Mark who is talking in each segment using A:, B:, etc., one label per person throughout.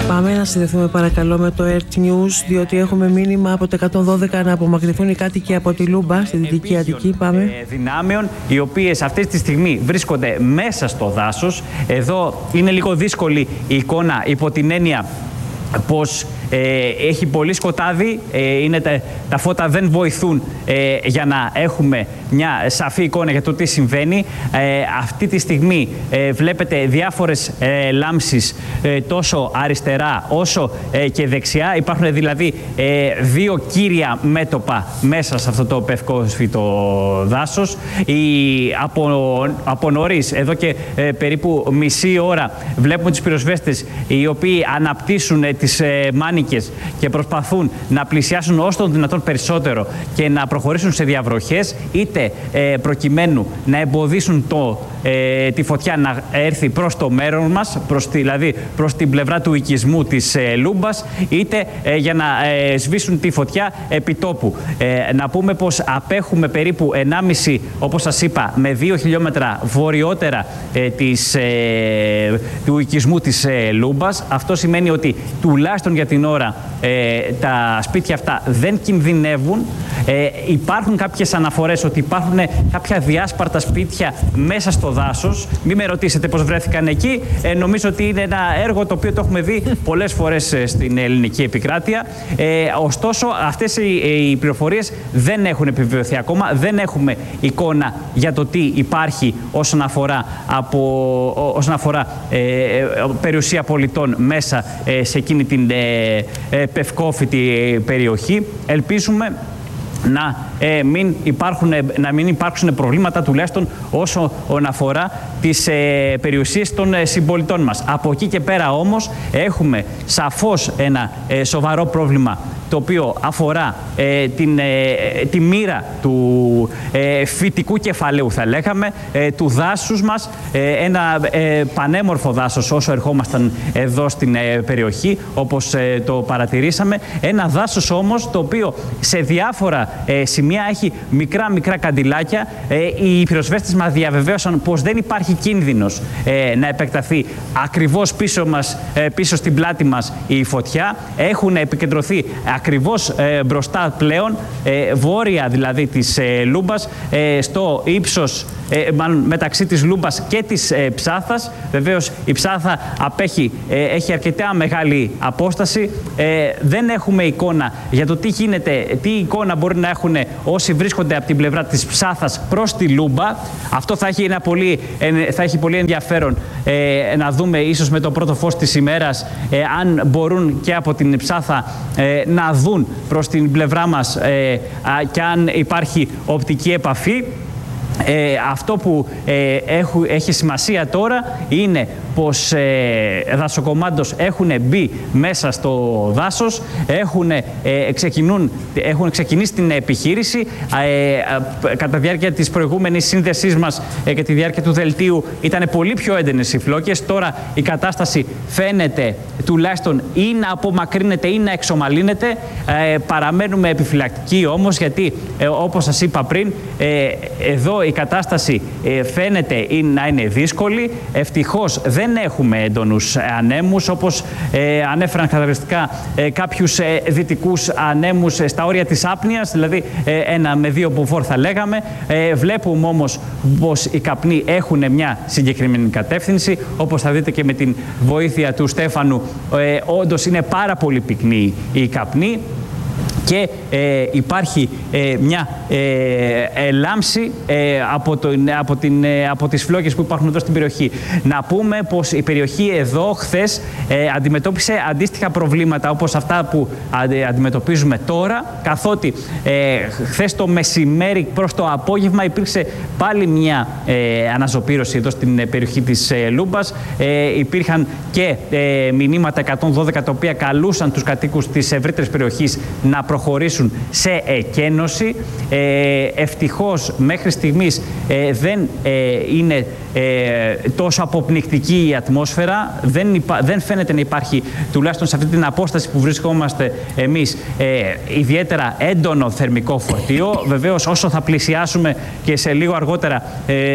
A: Πάμε να συνδεθούμε παρακαλώ με το Earth News, διότι έχουμε μήνυμα από το 112 να απομακρυνθούν οι κάτοικοι από τη Λούμπα, στη Δυτική Αττική. Πάμε.
B: Δυνάμεων, οι οποίες αυτή τη στιγμή βρίσκονται μέσα στο δάσος. Εδώ είναι λίγο δύσκολη η εικόνα υπό την έννοια πως έχει πολύ σκοτάδι, τα φώτα δεν βοηθούν για να έχουμε μια σαφή εικόνα για το τι συμβαίνει. Αυτή τη στιγμή βλέπετε διάφορες λάμψεις τόσο αριστερά όσο και δεξιά. Υπάρχουν δηλαδή δύο κύρια μέτωπα μέσα σε αυτό το πευκόσφυτο δάσος. Από νωρίς, εδώ και περίπου μισή ώρα, βλέπουμε τους πυροσβέστες οι οποίοι αναπτύσσουν τις μάνικες και προσπαθούν να πλησιάσουν όσο το δυνατόν περισσότερο και να προχωρήσουν σε διαβροχές, είτε προκειμένου να εμποδίσουν τη φωτιά να έρθει προς το μέρος μας, δηλαδή προς την πλευρά του οικισμού της Λούμπας, είτε για να σβήσουν τη φωτιά επιτόπου. Να πούμε πως απέχουμε περίπου 1,5, όπως σας είπα, με 2 χιλιόμετρα βορειότερα του οικισμού της Λούμπας. Αυτό σημαίνει ότι τουλάχιστον για την ώρα τα σπίτια αυτά δεν κινδυνεύουν. Υπάρχουν κάποιες αναφορές ότι υπάρχουν κάποια διάσπαρτα σπίτια μέσα στο δάσος. Μην με ρωτήσετε πώς βρέθηκαν εκεί. Νομίζω ότι είναι ένα έργο το οποίο το έχουμε δει πολλές φορές στην ελληνική επικράτεια. Ωστόσο, αυτές οι πληροφορίες δεν έχουν επιβεβαιωθεί ακόμα. Δεν έχουμε εικόνα για το τι υπάρχει όσον αφορά περιουσία πολιτών μέσα σε εκείνη την πευκόφυτη περιοχή. Ελπίζουμε να μην υπάρξουν προβλήματα, τουλάχιστον όσον αφορά τις περιουσίες των συμπολιτών μας. Από εκεί και πέρα όμως έχουμε σαφώς ένα σοβαρό πρόβλημα το οποίο αφορά τη μοίρα του φυτικού κεφαλαίου, θα λέγαμε, του δάσους μας, ένα πανέμορφο δάσος όσο ερχόμασταν εδώ στην περιοχή, όπως το παρατηρήσαμε. Ένα δάσος όμως το οποίο σε διάφορα σημεία έχει μικρά καντιλάκια. Οι πυροσβέστες μας διαβεβαίωσαν πως δεν υπάρχει κίνδυνος να επεκταθεί ακριβώς πίσω στην πλάτη μας η φωτιά. Έχουν επικεντρωθεί ακριβώς μπροστά πλέον, βόρεια δηλαδή της Λούμπας, στο ύψος, μεταξύ της Λούμπας και της Ψάθας. Βεβαίως η Ψάθα έχει αρκετά μεγάλη απόσταση. Δεν έχουμε εικόνα για το τι γίνεται, τι εικόνα μπορεί να έχουν όσοι βρίσκονται από την πλευρά της Ψάθας προς τη Λούμπα. Αυτό θα έχει πολύ ενδιαφέρον να δούμε ίσως με το πρώτο φως της ημέρας, αν μπορούν και από την Ψάθα να δουν προς την πλευρά μας και αν υπάρχει οπτική επαφή. Αυτό που έχει σημασία τώρα είναι πως δασοκομάντος έχουν μπει μέσα στο δάσος, έχουν ξεκινήσει την επιχείρηση. Κατά τη διάρκεια της προηγούμενης σύνδεσής μας και τη διάρκεια του δελτίου ήταν πολύ πιο έντονες οι φλόκες. Τώρα η κατάσταση φαίνεται τουλάχιστον ή να απομακρύνεται ή να εξομαλύνεται. Παραμένουμε επιφυλακτικοί όμως, γιατί όπως σας είπα πριν, εδώ η κατάσταση φαίνεται να είναι δύσκολη. Ευτυχώς δεν έχουμε έντονους ανέμους, όπως ανέφεραν χαρακτηριστικά κάποιους δυτικούς ανέμους στα όρια της άπνοιας, δηλαδή 1 με 2 μποφόρ θα λέγαμε. Βλέπουμε όμως πως οι καπνοί έχουν μια συγκεκριμένη κατεύθυνση, όπως θα δείτε και με την βοήθεια του Στέφανου. Όντως είναι πάρα πολύ πυκνοί οι καπνοί. Και υπάρχει μια λάμψη από τις φλόγες που υπάρχουν εδώ στην περιοχή. Να πούμε πως η περιοχή εδώ χθες αντιμετώπισε αντίστοιχα προβλήματα όπως αυτά που αντιμετωπίζουμε τώρα, καθότι χθες το μεσημέρι προς το απόγευμα υπήρξε πάλι μια αναζωπήρωση εδώ στην περιοχή της Λούμπας. Υπήρχαν και μηνύματα 112 τα οποία καλούσαν τους κατοίκους της ευρύτερης περιοχής να προχωρήσουν σε εκένωση. Ευτυχώς μέχρι στιγμής δεν είναι τόσο αποπνικτική η ατμόσφαιρα. Δεν φαίνεται να υπάρχει, τουλάχιστον σε αυτή την απόσταση που βρισκόμαστε εμείς, ιδιαίτερα έντονο θερμικό φορτίο. Βεβαίως όσο θα πλησιάσουμε και σε λίγο αργότερα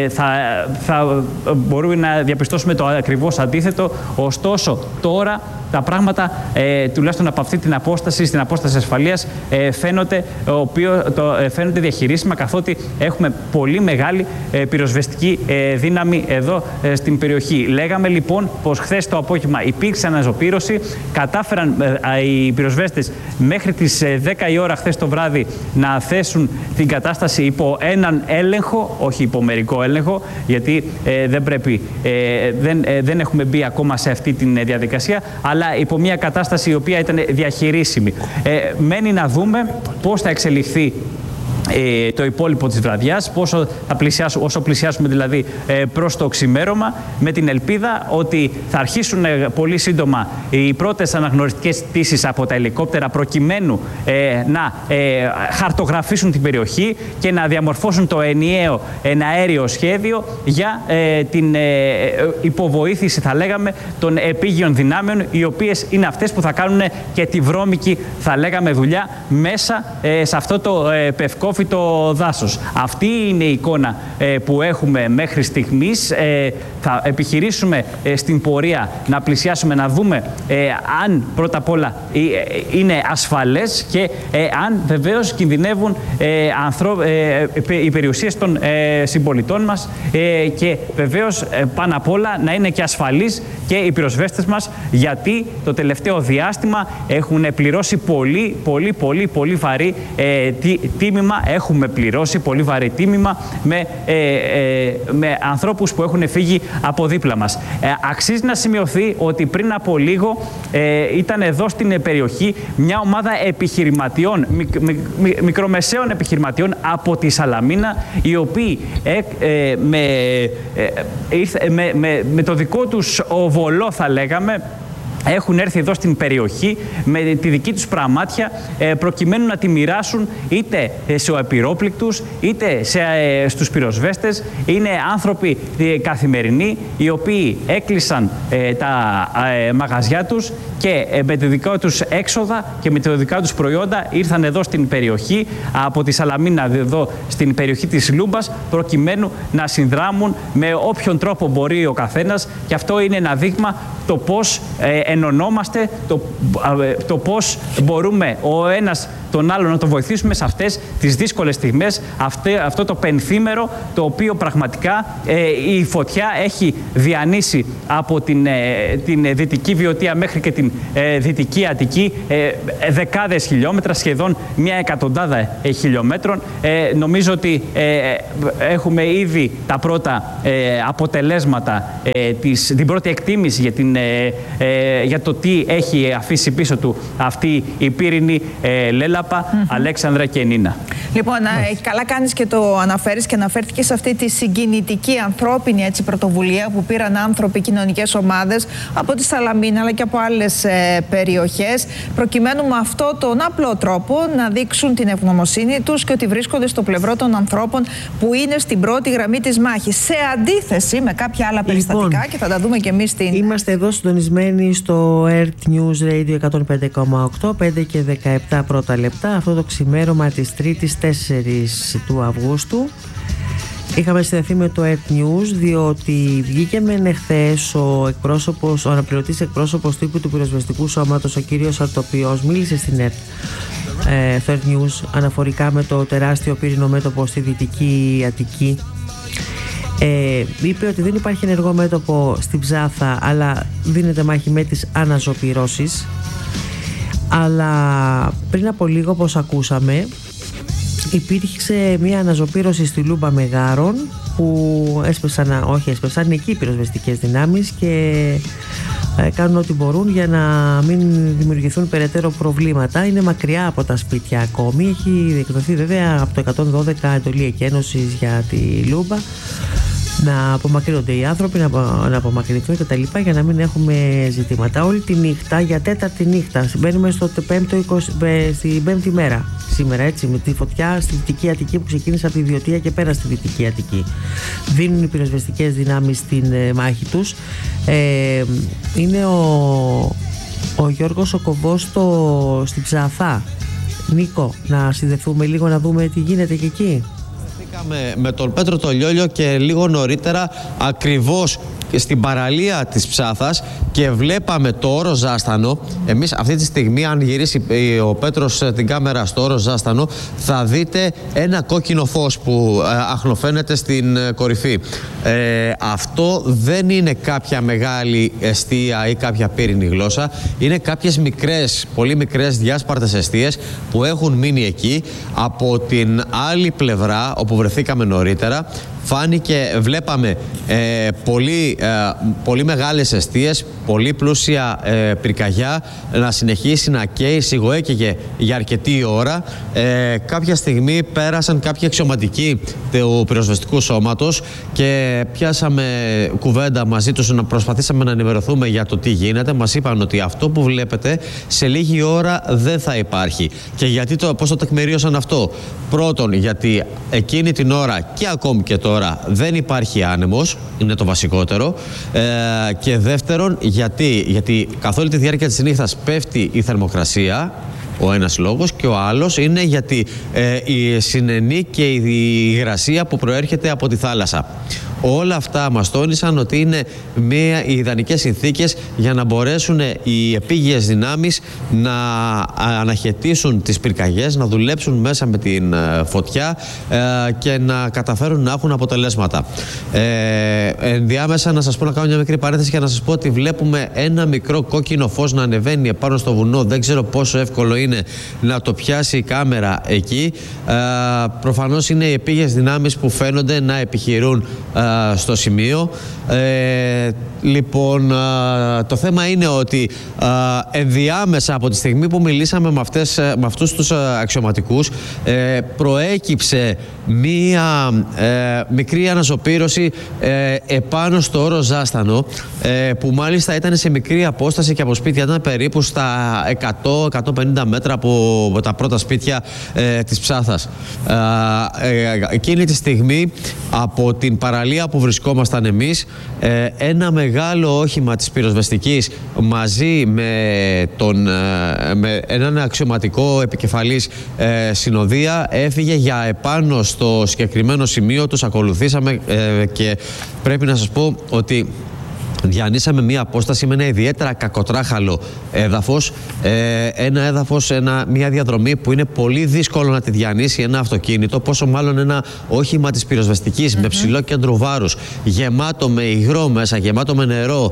B: θα μπορούμε να διαπιστώσουμε το ακριβώς αντίθετο. Ωστόσο τώρα τα πράγματα, τουλάχιστον από αυτή την απόσταση, στην απόσταση ασφαλείας, φαίνονται διαχειρίσιμα, καθότι έχουμε πολύ μεγάλη πυροσβεστική δύναμη εδώ στην περιοχή. Λέγαμε λοιπόν πως χθες το απόγευμα υπήρξε αναζωπήρωση, κατάφεραν οι πυροσβέστες μέχρι τις 10 η ώρα χθες το βράδυ να θέσουν την κατάσταση υπό έναν έλεγχο, όχι υπό μερικό έλεγχο, γιατί δεν έχουμε μπει ακόμα σε αυτή τη διαδικασία, αλλά υπό μια κατάσταση η οποία ήταν διαχειρίσιμη. Μένει να δούμε πώς θα εξελιχθεί το υπόλοιπο της βραδιάς, όσο πλησιάσουμε δηλαδή προς το ξημέρωμα, με την ελπίδα ότι θα αρχίσουν πολύ σύντομα οι πρώτες αναγνωριστικές πτήσεις από τα ελικόπτερα, προκειμένου να χαρτογραφήσουν την περιοχή και να διαμορφώσουν το ενιαίο εναέριο σχέδιο για την υποβοήθηση, θα λέγαμε, των επίγειων δυνάμεων, οι οποίες είναι αυτές που θα κάνουν και τη βρώμικη, θα λέγαμε, δουλειά μέσα σε αυτό το πευκό το δάσος. Αυτή είναι η εικόνα που έχουμε μέχρι στιγμής. Θα επιχειρήσουμε στην πορεία να πλησιάσουμε, να δούμε αν πρώτα απ' όλα είναι ασφαλές και αν βεβαίως κινδυνεύουν οι περιουσίες των συμπολιτών μας, και βεβαίως πάνω απ' όλα να είναι και ασφαλείς και οι πυροσβέστες μας, γιατί το τελευταίο διάστημα έχουν πληρώσει πολύ βαρύ τίμημα. Έχουμε πληρώσει πολύ βαρύ τίμημα με ανθρώπους που έχουν φύγει από δίπλα μας. Αξίζει να σημειωθεί ότι πριν από λίγο ήταν εδώ στην περιοχή μια ομάδα επιχειρηματιών, μικρομεσαίων επιχειρηματιών από τη Σαλαμίνα, οι οποίοι με το δικό τους οβολό, θα λέγαμε, έχουν έρθει εδώ στην περιοχή με τη δική τους πραμάτια, προκειμένου να τη μοιράσουν είτε σε επιρρόπληκτους είτε στους πυροσβέστες. Είναι άνθρωποι καθημερινοί, οι οποίοι έκλεισαν τα μαγαζιά τους και με τα δικά τους έξοδα και με τα δικά τους προϊόντα ήρθαν εδώ στην περιοχή, από τη Σαλαμίνα εδώ στην περιοχή της Λούμπας, προκειμένου να συνδράμουν με όποιον τρόπο μπορεί ο καθένας, και αυτό είναι ένα δείγμα το πώς ενωνόμαστε, το πώς μπορούμε ο ένας τον άλλον να τον βοηθήσουμε σε αυτές τις δύσκολες στιγμές, αυτό το πενθήμερο, το οποίο πραγματικά η φωτιά έχει διανύσει από την Δυτική Βιωτία μέχρι και την Δυτική Αττική δεκάδες χιλιόμετρα, σχεδόν μια εκατοντάδα χιλιόμετρων. Νομίζω ότι έχουμε ήδη τα πρώτα αποτελέσματα, την πρώτη εκτίμηση για το τι έχει αφήσει πίσω του αυτή η πύρινη λέλαπα, Αλέξανδρα και Νίνα.
C: Λοιπόν, καλά κάνεις και το αναφέρεις, και αναφέρθηκε σε αυτή τη συγκινητική ανθρώπινη πρωτοβουλία που πήραν άνθρωποι, κοινωνικές ομάδες από τη Σαλαμίνα αλλά και από άλλες περιοχές, προκειμένου με αυτόν τον απλό τρόπο να δείξουν την ευγνωμοσύνη τους και ότι βρίσκονται στο πλευρό των ανθρώπων που είναι στην πρώτη γραμμή της μάχης, σε αντίθεση με κάποια άλλα περιστατικά, και θα τα δούμε και εμείς στην...
A: Είμαστε εδώ συντονισμένοι στο Earth News Radio 105,8, 5 και 17 πρώτα λεπτά, αυτό το ξημέρωμα της Τρίτης 4 του Αυγούστου. Είχαμε συνδεθεί με το Earth News, διότι βγήκε μεν εχθές ο αναπληρωτής εκπρόσωπος τύπου του πυροσβεστικού σώματος, ο κύριος Αρτοπιός, μίλησε στην στο Earth News αναφορικά με το τεράστιο πύρινο μέτωπο στη Δυτική Αττική. Είπε ότι δεν υπάρχει ενεργό μέτωπο στην Ψάθα, αλλά δίνεται μάχη με τις αναζωπυρώσεις. Αλλά πριν από λίγο, όπως ακούσαμε, υπήρξε μια αναζωπήρωση στη Λούμπα Μεγάρων, που έσπεσαν εκεί οι πυροσβεστικές δυνάμεις και κάνουν ό,τι μπορούν για να μην δημιουργηθούν περαιτέρω προβλήματα. Είναι μακριά από τα σπίτια ακόμη. Έχει εκδοθεί βέβαια από το 112 εντολή εκένωσης για τη Λούμπα, να απομακρύνονται οι άνθρωποι, να απομακρυνθούν κτλ. Για να μην έχουμε ζητήματα. Όλη τη νύχτα, για τέταρτη νύχτα, μπαίνουμε στην πέμπτη μέρα σήμερα, έτσι, με τη φωτιά στη Δυτική Αττική που ξεκίνησε από τη Βιωτία και πέρα στη Δυτική Αττική. Δίνουν οι πυροσβεστικές δυνάμεις στην μάχη τους. Είναι ο Γιώργος ο Κοβός στην Ψαθά. Νίκο, να συνδεθούμε λίγο να δούμε τι γίνεται και εκεί.
D: Με τον Πέτρο τον Λιόλιο και λίγο νωρίτερα ακριβώς στην παραλία της Ψάθας και βλέπαμε το όρο Ζάστανο. Εμείς αυτή τη στιγμή, αν γυρίσει ο Πέτρος την κάμερα στο όρο Ζάστανο, θα δείτε ένα κόκκινο φως που αχνοφαίνεται στην κορυφή. Αυτό δεν είναι κάποια μεγάλη εστία ή κάποια πύρινη γλώσσα. Είναι κάποιες μικρές, πολύ μικρές διάσπαρτες εστίες που έχουν μείνει εκεί. Από την άλλη πλευρά, όπου βρεθήκαμε νωρίτερα, βλέπαμε πολύ μεγάλες εστίες, πολύ πλούσια πυρκαγιά να συνεχίσει να καίει, σιγοέκαιγε για αρκετή ώρα. Κάποια στιγμή πέρασαν κάποιοι αξιωματικοί του πυροσβεστικού σώματος και πιάσαμε κουβέντα μαζί τους, να προσπαθήσαμε να ενημερωθούμε για το τι γίνεται. Μας είπαν ότι αυτό που βλέπετε σε λίγη ώρα δεν θα υπάρχει. Και γιατί πώς το τεκμηρίωσαν αυτό? Πρώτον, γιατί εκείνη την ώρα και ακόμη και τώρα δεν υπάρχει άνεμος, είναι το βασικότερο. Και δεύτερον, γιατί καθ' όλη τη διάρκεια της νύχτας πέφτει η θερμοκρασία, ο ένας λόγος, και ο άλλος είναι γιατί η συνενή και η υγρασία που προέρχεται από τη θάλασσα. Όλα αυτά μας τόνισαν ότι είναι οι ιδανικές συνθήκες για να μπορέσουν οι επίγειες δυνάμεις να αναχαιτήσουν τις πυρκαγιές, να δουλέψουν μέσα με την φωτιά και να καταφέρουν να έχουν αποτελέσματα. Ενδιάμεσα να σας πω, να κάνω μια μικρή παρένθεση και να σας πω ότι βλέπουμε ένα μικρό κόκκινο φως να ανεβαίνει επάνω στο βουνό. Δεν ξέρω πόσο εύκολο είναι να το πιάσει η κάμερα εκεί. Προφανώς είναι οι επίγειες δυνάμεις που φαίνονται να επιχειρούν στο σημείο. Λοιπόν, το θέμα είναι ότι ενδιάμεσα από τη στιγμή που μιλήσαμε με αυτούς τους αξιωματικούς, προέκυψε μία μικρή αναζωπήρωση επάνω στο όρο Ζάστανο, που μάλιστα ήταν σε μικρή απόσταση και από σπίτια, ήταν περίπου στα 100-150 μέτρα από τα πρώτα σπίτια της Ψάθας. Εκείνη τη στιγμή, από την παραλία που βρισκόμασταν εμείς, ένα μεγάλο όχημα της πυροσβεστικής μαζί με έναν αξιωματικό επικεφαλής συνοδεία έφυγε για επάνω στο συγκεκριμένο σημείο. Τους ακολουθήσαμε και πρέπει να σας πω ότι διανύσαμε μία απόσταση με ένα ιδιαίτερα κακοτράχαλο έδαφος. Ένα έδαφος, μία διαδρομή που είναι πολύ δύσκολο να τη διανύσει ένα αυτοκίνητο, πόσο μάλλον ένα όχημα της πυροσβεστικής με ψηλό κέντρο βάρους, γεμάτο με υγρό μέσα, γεμάτο με νερό,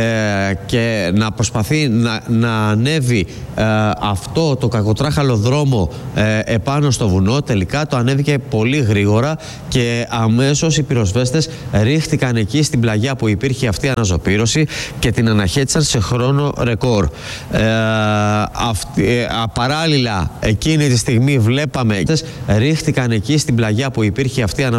D: και να προσπαθεί να ανέβει αυτό το κακοτράχαλο δρόμο επάνω στο βουνό. Τελικά το ανέβηκε πολύ γρήγορα και αμέσως οι πυροσβέστες ρίχτηκαν εκεί στην πλαγιά που υπήρχε αυτή η αναζωπήρωση και την αναχέτησαν σε χρόνο ρεκόρ. Παράλληλα, εκείνη τη στιγμή βλέπαμε ρίχτηκαν εκεί στην πλαγιά που υπήρχε αυτή η αναζωπήρωση